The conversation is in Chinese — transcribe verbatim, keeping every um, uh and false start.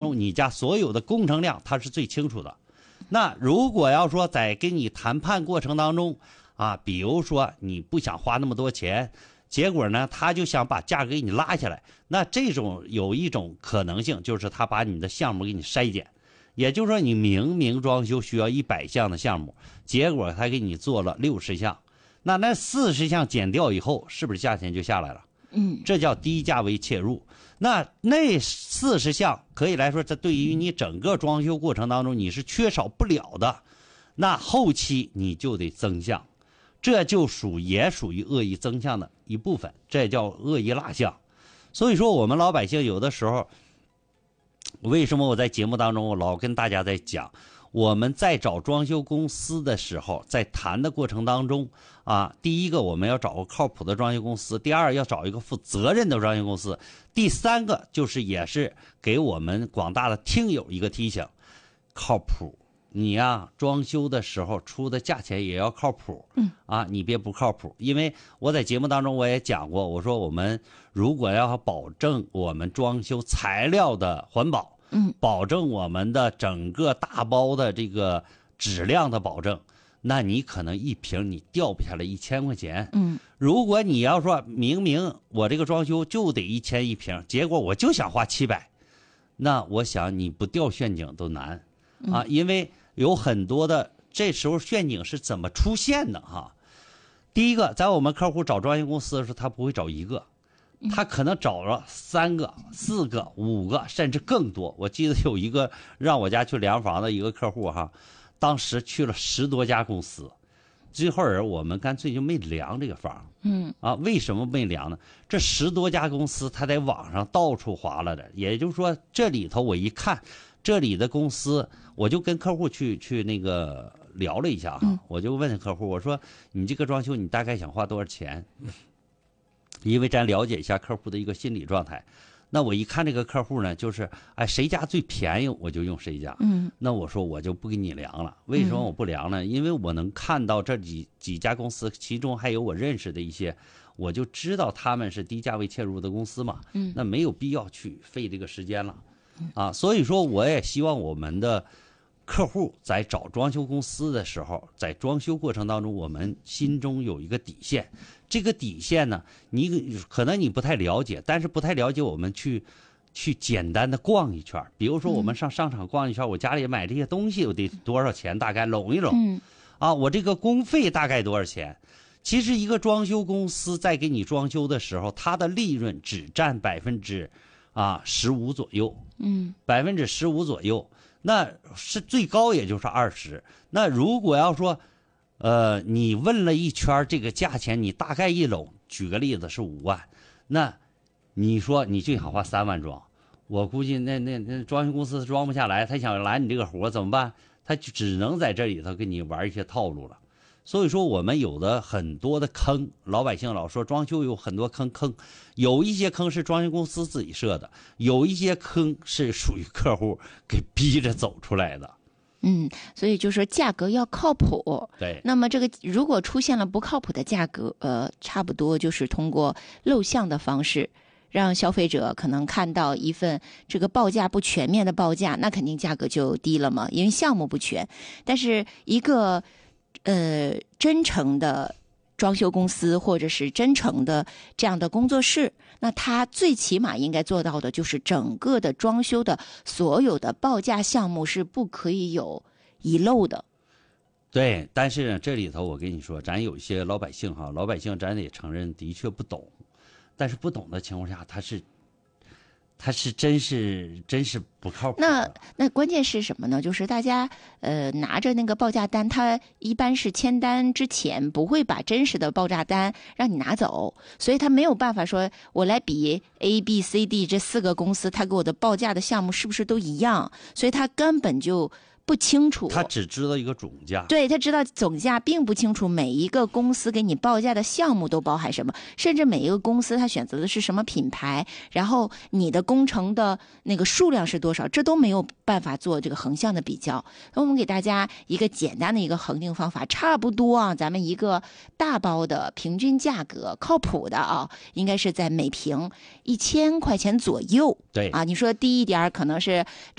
中，你家所有的工程量他是最清楚的。那如果要说在跟你谈判过程当中啊，比如说你不想花那么多钱，结果呢他就想把价格给你拉下来，那这种有一种可能性就是他把你的项目给你筛减，也就是说你明明装修需要一百项的项目，结果他给你做了六十项，那那四十项减掉以后，是不是价钱就下来了？ 嗯， 这叫低价位切入。那那四十项可以来说，这对于你整个装修过程当中你是缺少不了的，那后期你就得增项，这就属也属于恶意增项的一部分，这叫恶意落项。所以说我们老百姓有的时候，为什么我在节目当中我老跟大家在讲，我们在找装修公司的时候，在谈的过程当中啊，第一个我们要找个靠谱的装修公司，第二要找一个负责任的装修公司，第三个就是也是给我们广大的听友一个提醒，靠谱。你呀、啊，装修的时候出的价钱也要靠谱， 嗯啊，你别不靠谱。因为我在节目当中我也讲过，我说我们如果要保证我们装修材料的环保， 嗯， 保证我们的整个大包的这个质量的保证，那你可能一瓶你掉不下来一千块钱， 嗯， 如果你要说明明我这个装修就得一千一瓶，结果我就想花七百，那我想你不掉陷阱都难啊，因为有很多的这时候陷阱是怎么出现的哈？第一个，在我们客户找装修公司的时候，他不会找一个，他可能找了三个、四个、五个，甚至更多。我记得有一个让我家去量房的一个客户哈，当时去了十多家公司，最后人我们干脆就没量这个房。 嗯啊，为什么没量呢？这十多家公司他在网上到处划拉着，也就是说这里头我一看。这里的公司，我就跟客户去去那个聊了一下哈， 嗯、 我就问客户，我说你这个装修你大概想花多少钱？因为咱了解一下客户的一个心理状态。那我一看这个客户呢，就是哎谁家最便宜我就用谁家。 嗯， 那我说我就不给你量了。为什么我不量呢？因为我能看到这几几家公司，其中还有我认识的一些，我就知道他们是低价位切入的公司嘛。 嗯， 那没有必要去费这个时间了。啊，所以说我也希望我们的客户在找装修公司的时候，在装修过程当中，我们心中有一个底线。这个底线呢，你可能你不太了解，但是不太了解，我们去去简单的逛一圈。比如说我们上商场逛一圈，我家里买这些东西我得多少钱，大概拢一拢。 嗯， 啊，我这个工费大概多少钱？其实一个装修公司在给你装修的时候，它的利润只占百分之啊十五左右。 嗯， 百分之十五左右，那是最高也就是二十。那如果要说，呃，你问了一圈这个价钱，你大概一拢，举个例子是五万，那你说你就想花三万装，我估计那那那装修公司装不下来，他想揽你这个活怎么办？他就只能在这里头跟你玩一些套路了。所以说我们有的很多的坑，老百姓老说装修有很多坑坑，有一些坑是装修公司自己设的，有一些坑是属于客户给逼着走出来的。 嗯，所以就说价格要靠谱。 对， 那么这个如果出现了不靠谱的价格，呃，差不多就是通过漏项的方式，让消费者可能看到一份这个报价不全面的报价，那肯定价格就低了嘛，因为项目不全。但是一个呃，真诚的装修公司或者是真诚的这样的工作室，那他最起码应该做到的就是整个的装修的所有的报价项目是不可以有遗漏的。 对，但是呢，这里头我跟你说，咱有一些老百姓哈，老百姓咱得承认的确不懂，但是不懂的情况下，他是。他是真是真是不靠谱。 那那关键是什么呢？就是大家呃拿着那个报价单，他一般是签单之前不会把真实的报价单让你拿走，所以他没有办法说我来比 A B C D 这四个公司他给我的报价的项目是不是都一样，所以他根本就不清楚， 他只知道一个总价， 对，他知道总价，并不清楚每一个公司给你报价的项目都包含什么，甚至每一个公司他选择的是什么品牌，然后你的工程的那个数量是多少，这都没有办法做这个横向的比较。那我们给大家一个简单的一个恒定方法，差不多啊，咱们一个大包的平均价格靠谱的啊，应该是在每平一千块钱左右。 对啊，你说低一点可能是